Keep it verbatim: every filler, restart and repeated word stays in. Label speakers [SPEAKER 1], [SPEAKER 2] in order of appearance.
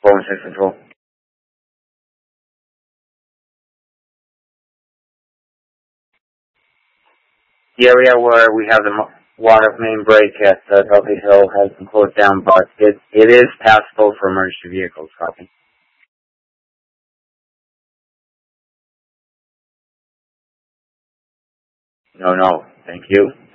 [SPEAKER 1] Boeing six Control. The area where we have the water main break at uh, Dudley Hill has been closed down, but it, it is passable for emergency vehicles. Copy. No, no. Thank you.